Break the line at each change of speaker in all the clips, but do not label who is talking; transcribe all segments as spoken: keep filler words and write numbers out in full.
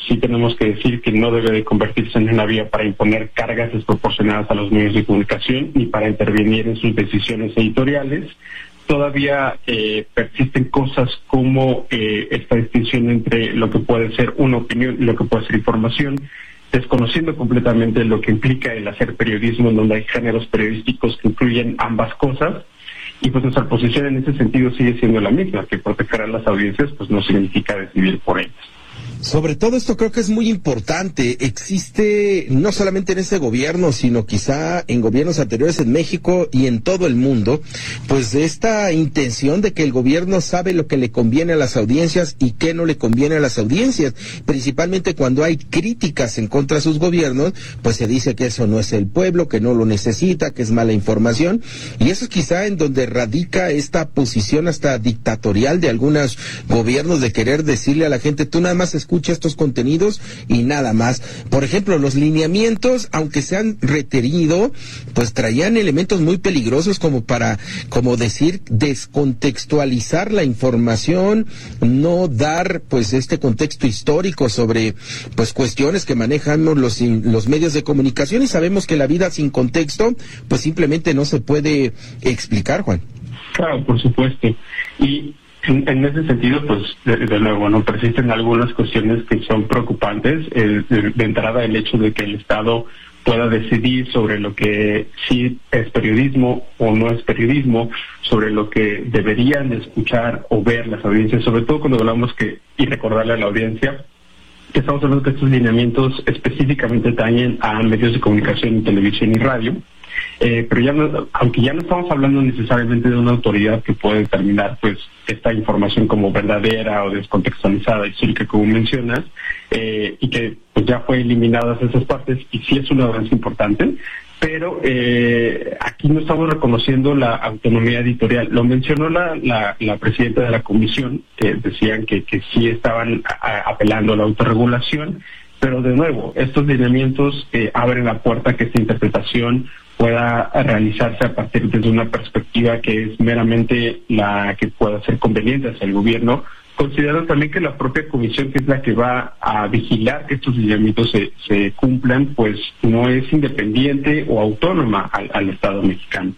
sí tenemos que decir que no debe de convertirse en una vía para imponer cargas desproporcionadas a los medios de comunicación ni para intervenir en sus decisiones editoriales. Todavía eh, persisten cosas como eh, esta distinción entre lo que puede ser una opinión y lo que puede ser información, desconociendo completamente lo que implica el hacer periodismo, en donde hay géneros periodísticos que incluyen ambas cosas. Y pues nuestra posición en ese sentido sigue siendo la misma, que proteger a las audiencias pues no significa decidir por ellas.
Sobre todo esto creo que es muy importante. Existe no solamente en este gobierno, sino quizá en gobiernos anteriores en México y en todo el mundo, pues esta intención de que el gobierno sabe lo que le conviene a las audiencias y qué no le conviene a las audiencias. Principalmente cuando hay críticas en contra de sus gobiernos, pues se dice que eso no es el pueblo, que no lo necesita, que es mala información. Y eso es quizá en donde radica esta posición hasta dictatorial de algunos gobiernos de querer decirle a la gente, tú nada más escucha estos contenidos y nada más. Por ejemplo, los lineamientos, aunque se han retenido, pues traían elementos muy peligrosos como para, como decir, descontextualizar la información, no dar pues este contexto histórico sobre pues cuestiones que manejamos los, los medios de comunicación, y sabemos que la vida sin contexto pues simplemente no se puede explicar, Juan.
Claro, por supuesto. Y En, en ese sentido, pues, de, de nuevo, no persisten algunas cuestiones que son preocupantes. Eh, de, de entrada, el hecho de que el Estado pueda decidir sobre lo que sí es periodismo o no es periodismo, sobre lo que deberían de escuchar o ver las audiencias, sobre todo cuando hablamos que, y recordarle a la audiencia, que estamos hablando que estos lineamientos específicamente atañen a medios de comunicación, televisión y radio. Eh, pero ya no, aunque ya no estamos hablando necesariamente de una autoridad que puede determinar pues esta información como verdadera o descontextualizada, histórica, como mencionas, eh, y que pues ya fue eliminadas esas partes, y sí es un avance importante, pero eh, aquí no estamos reconociendo la autonomía editorial. Lo mencionó la, la, la presidenta de la comisión, que decían que, que sí estaban a, apelando a la autorregulación, pero de nuevo, estos lineamientos eh, abren la puerta a que esta interpretación pueda realizarse a partir de una perspectiva que es meramente la que pueda ser conveniente hacia el gobierno, considerando también que la propia comisión, que es la que va a vigilar que estos lineamientos se, se cumplan, pues no es independiente o autónoma al, al Estado mexicano.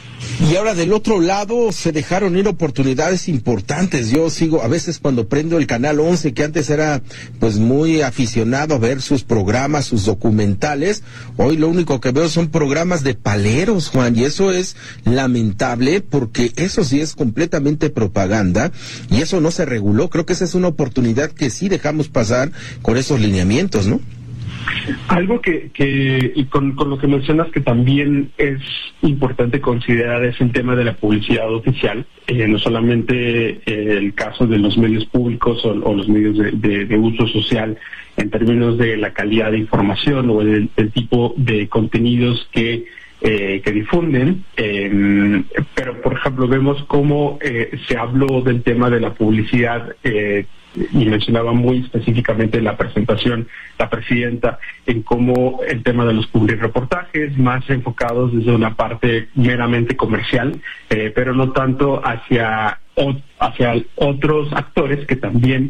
Y ahora del otro lado se dejaron ir oportunidades importantes. Yo sigo a veces cuando prendo el canal once, que antes era pues muy aficionado a ver sus programas, sus documentales, hoy lo único que veo son programas de paleros, Juan, y eso es lamentable porque eso sí es completamente propaganda y eso no se reguló. Creo que esa es una oportunidad que sí dejamos pasar con esos lineamientos, ¿no?
Algo que, que y con, con lo que mencionas que también es importante considerar es el tema de la publicidad oficial, eh, no solamente eh, el caso de los medios públicos o, o los medios de, de, de uso social en términos de la calidad de información o el, el tipo de contenidos que Eh, que difunden, eh, pero por ejemplo vemos cómo eh, se habló del tema de la publicidad eh, y mencionaba muy específicamente la presentación la presidenta en cómo el tema de los publireportajes más enfocados desde una parte meramente comercial, eh, pero no tanto hacia, o, hacia otros actores que también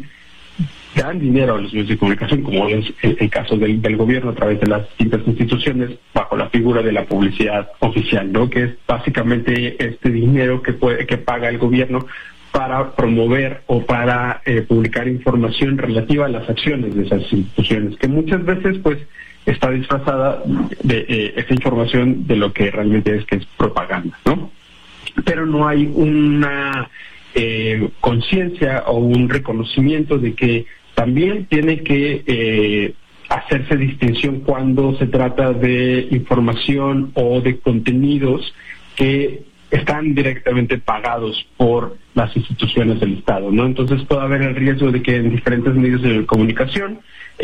dan dinero a los medios de comunicación, como es el, el caso del, del gobierno a través de las distintas instituciones, bajo la figura de la publicidad oficial, ¿no? Que es básicamente este dinero que puede, que paga el gobierno para promover o para eh, publicar información relativa a las acciones de esas instituciones, que muchas veces pues está disfrazada de eh, esta información de lo que realmente es, que es propaganda, ¿no? Pero no hay una eh, conciencia o un reconocimiento de que también tiene que eh, hacerse distinción cuando se trata de información o de contenidos que están directamente pagados por las instituciones del Estado, ¿no? Entonces puede haber el riesgo de que en diferentes medios de comunicación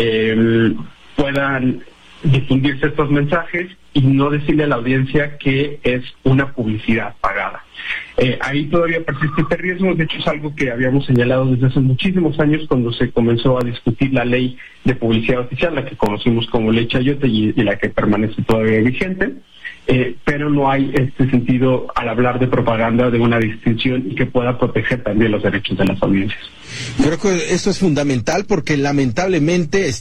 eh, puedan difundirse estos mensajes y no decirle a la audiencia que es una publicidad pagada. Eh, ahí todavía persiste este riesgo. De hecho es algo que habíamos señalado desde hace muchísimos años cuando se comenzó a discutir la ley de publicidad oficial, la que conocimos como Ley Chayote y, y la que permanece todavía vigente. Eh, pero no hay este sentido al hablar de propaganda de una distinción y que pueda proteger también los derechos de las audiencias.
Creo que eso es fundamental porque lamentablemente